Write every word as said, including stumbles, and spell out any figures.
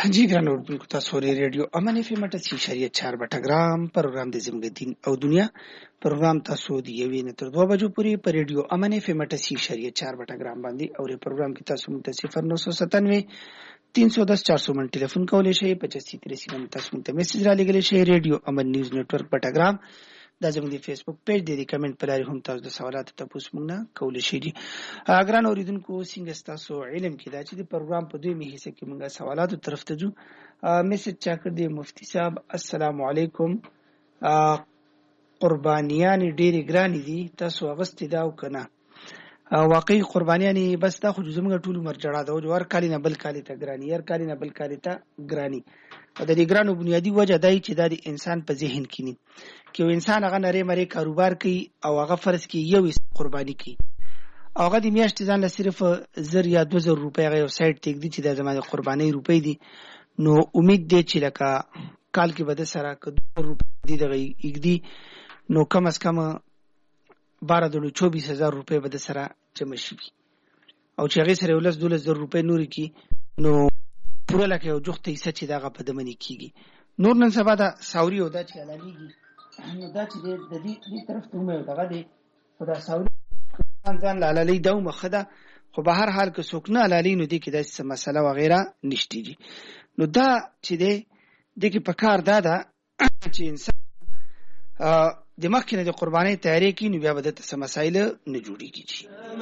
जी ګران اورېدونکو، تاسو اورئ ریډیو امن اف ام اټاسي اشاریه چار بټګرام پروګرام د زموږ دین او دنیا پروګرام تاسو د یوې نه تر دوه بجو پورې په ریډیو امن اف ام اټاسي اشاریه چار بټګرام باندې اورئ. پروګرام کې تاسو مونږ ته صفر نو سو ستانوي تین سو دس چار سو من ټلیفون کولای شئ. پچاسی تریسي باندې تاسو مونږ ته میسج را لګولی شئ. ریډیو امن نیوز نتورک بټګرام دا زموږ د فیسبوک پیج دی. د کمنټ په لارې هم تاسو د سوالاتو تاسو مونږ نه کولی شئ. ګران اوریدونکو، څنګه ستاسو علم کې دا چې د پروګرام په دویمه حصہ کې مونږ سوالاتو طرف ته ځو. میسج چا کړ دی مفتی صاحب، السلام علیکم، قربانیان ډېرې ګرانې دي، تاسو اغستې دا او کنه؟ واقعي قربانیان بس دا خو زموږ ټول عمر جړه ده، او هر کال نه بل کال ته ګراني، هر کال نه بل کال ته ګراني. د دې ګرانو بنیادی وجه دا چې دا د انسان په ذهن کې ني کې انسان هغه نری مری کاروبار کوي او هغه فرض کې یو قرباني کوي، هغه د میاشتې ځان له صرف زر یا دو زر روپۍ هغه یو سایت ټیک دي چې د زمانه قرباني روپۍ دي. نو امید دی چې لکه کال کې به د سره که دو روپۍ دي دغه یګدي، نو کم از کم بارہ دولو چوبیس ہزار روپے به د سره جمع شي، او چې هغه سره ولس دولس زر روپے نوري کی نو پوره لکه یو جوخته حصہ چې دغه په دمنې کیږي. نور نن سبا دا ساوري او دا چې حلاليږي، نو دا چې د دې دې طرف ته مې دغه دی خدا ساوري ځان لاله دا مخده، خو به هر حال کې څوک نه حلالي نو دي کې د څه مسله وغیرہ نشتيږي. نو دا چې دی د کې په کار دا ده چې انسان د مخکې نه د قربانۍ تیاری کوي، نو بیا به د څه مسایل نه جوړیږي.